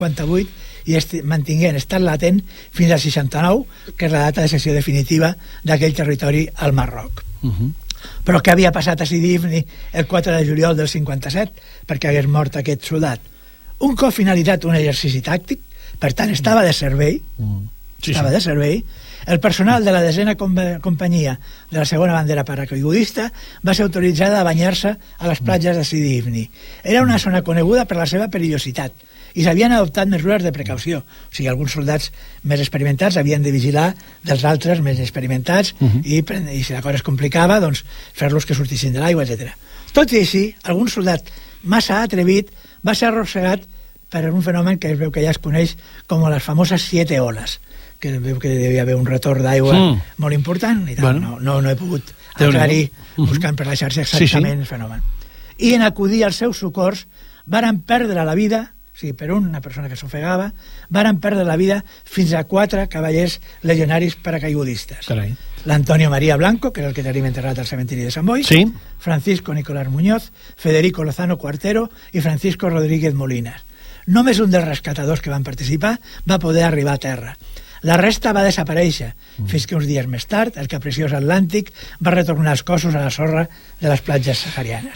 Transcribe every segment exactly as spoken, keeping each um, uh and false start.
cinquanta-vuit i es mantingué en estat latent fins al seixanta-nou, que és la data de cessió definitiva d'aquell territori al Marroc. Uh-huh. Però què havia passat a Sidi Ifni el quatre de juliol del cinquanta-set perquè hagués mort aquest soldat? Un cop finalitzat un exercici tàctic, per tant estava de servei, uh-huh. sí, estava sí. de servei, el personal de la desena companyia de la segona bandera paracaigudista va ser autoritzada a banyar-se a les platges de Sidi Ifni. Era una zona coneguda per la seva perillositat i s'havien adoptat mesures de precaució. O sigui, alguns soldats més experimentats havien de vigilar dels altres més experimentats uh-huh. i, i si la cosa es complicava, doncs fer-los que sortissin de l'aigua, etcètera. Tot i així, algun soldat massa atrevit va ser arrossegat per un fenomen que es veu que ja es coneix com les famoses siete olas, que veu que devia haver un retorn d'aigua mm. molt important i tal. Bueno. No, no, no he pogut aclarir uh-huh. buscant per la xarxa exactament sí, sí. el fenomen. I en acudir als seus socors varen perdre la vida, o sigui, per una persona que s'ofegava, varen perdre la vida fins a quatre cavallers legionaris paracaigudistes. Carai. L'Antonio María Blanco, que és el que tenim enterrat al cementiri de Sant Boi, sí. Francisco Nicolás Muñoz, Federico Lozano Cuartero i Francisco Rodríguez Molinas. Només un dels rescatadors que van participar va poder arribar a terra. La resta va desaparèixer, mm. fins que uns dies més tard el capriciós Atlàntic va retornar els cossos a la sorra de les platges saharianes.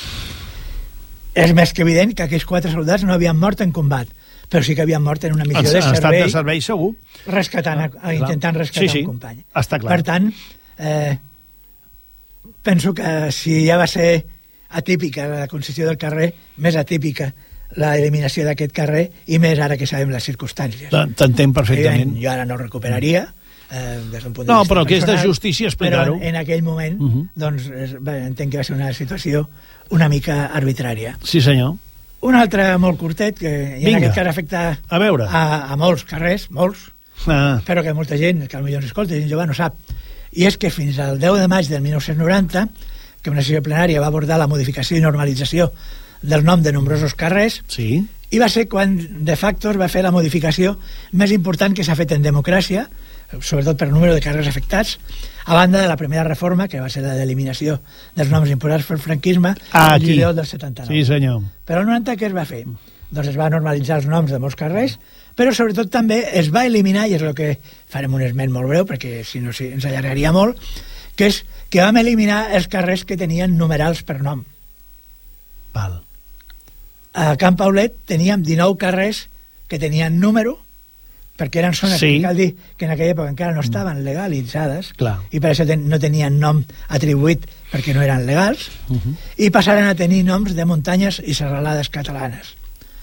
És més que evident que aquells quatre soldats no havien mort en combat, però sí que havien mort en una missió de servei, estat de servei segur. Rescatant, ah, intentant rescatar sí, sí. un company. Està clar. Per tant, eh, penso que si ja va ser atípica la concessió del carrer, més atípica l'eliminació d'aquest carrer, i més ara que sabem les circumstàncies. T'entenc perfectament. Jo ara no recuperaria, eh, des d'un punt de no, vista però personal, que és de justícia explicar-ho. Però en aquell moment, uh -huh. doncs, es, bé, entenc que va ser una situació una mica arbitrària. Sí, senyor. Un altre molt curtet, que en aquest cas afecta a, veure. a, a molts carrers, molts, ah. però que molta gent, que potser no escolta, gent jove no sap, i és que fins al deu de maig del dinou noranta, que una sessió plenària va abordar la modificació i normalització del nom de nombrosos carrers, sí. i va ser quan de facto es va fer la modificació més important que s'ha fet en democràcia, sobretot per número de carrers afectats, a banda de la primera reforma, que va ser la d'eliminació dels noms imposats pel franquisme, ah, el juliol del setanta-nou. Sí, senyor. Però al noranta què es va fer? Doncs es va normalitzar els noms de molts carrers, però sobretot també es va eliminar, i és el que farem un esment molt breu, perquè si no si ens allargaria molt, que és que vam eliminar els carrers que tenien numerals per nom. Val. A Can Paulet teníem dinou carrers que tenien número, perquè eren zones sí. que cal dir que en aquella època encara no estaven legalitzades, clar. I per això ten, no tenien nom atribuït perquè no eren legals, uh -huh. i passaren a tenir noms de muntanyes i serralades catalanes.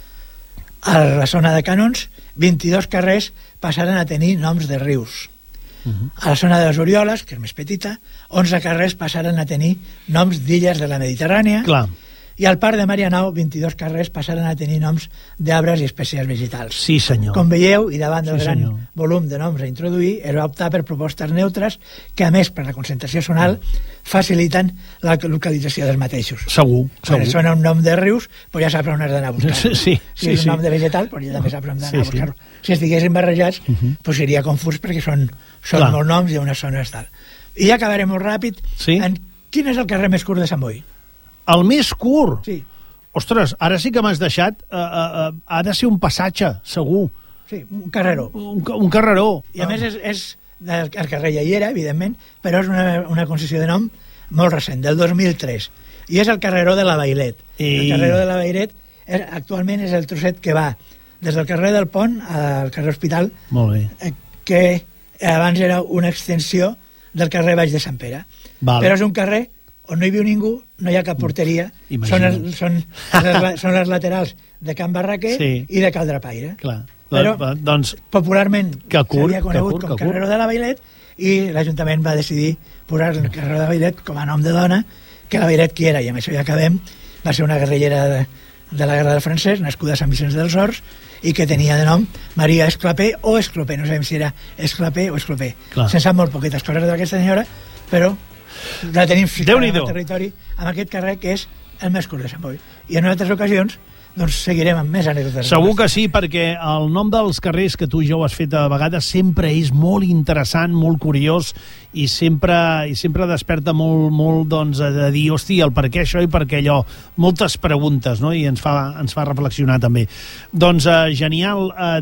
A la zona de Canons, vint-i-dos carrers passaren a tenir noms de rius. Uh -huh. A la zona de les Orioles, que és més petita, onze carrers passaren a tenir noms d'illes de la Mediterrània. Clar. I al Parc de Marianao, vint-i-dos carrers passaren a tenir noms d'arbres i espècies vegetals. Sí, senyor. Com veieu, i davant del sí, gran senyor. volum de noms a introduir, es va optar per propostes neutres que, a més, per la concentració sonal, faciliten la localització dels mateixos. Segur, segur. Quan sona un nom de rius, doncs ja saps on has d'anar a buscar-lo. Sí, sí, si és sí, un nom sí. de vegetal, doncs ja també saps on d'anar sí, a buscar-lo. Sí. Si estiguessin barrejats, uh -huh. doncs seria confús perquè són, són molts noms i unes zones tal. I ja acabarem molt ràpid. Sí? En quin és el carrer més curt de Sant Boi? El més curt? Sí. Ostres, ara sí que m'has deixat... Uh, uh, uh, ha de ser un passatge, segur. Sí, un carreró. Un, un carreró. I a ah. més és, és el, el carrer ja hi era, evidentment, però és una, una concessió de nom molt recent, del dos mil tres. I és el carreró de la Vailet. I... El carreró de la Vailet és, actualment és el trosset que va des del carrer del Pont al carrer Hospital, molt bé. Eh, que abans era una extensió del carrer Baix de Sant Pere. Vale. Però és un carrer on no hi viu ningú, no hi ha cap porteria, són, el, són, les, són les laterals de Can Barraquer sí. i de Cal Drapaire. Clar. Però doncs, popularment s'havia conegut curt, com Carreró de la Vailet, i l'Ajuntament va decidir posar el Carreró de la Vailet com a nom de dona, que la Vailet qui era, i amb això ja acabem, va ser una guerrillera de, de la Guerra del Francès, nascuda a Sant Vicenç dels Horts, i que tenia de nom Maria Esclapé o Esclopé, no sabem si era Esclapé o Esclopé. Se'n sap molt poquetes coses d'aquesta senyora, però la tenim ficada en el territori amb aquest carrer que és el més curt de Sant Boi. I en altres ocasions doncs seguirem amb més anècdotes. Segur que sí, perquè el nom dels carrers, que tu ja ho has fet a vegades, sempre és molt interessant, molt curiós, i sempre i sempre desperta molt, molt doncs, de dir, hosti, el per què això i per què allò. Moltes preguntes, no? I ens fa, ens fa reflexionar també. Doncs uh, genial. Uh,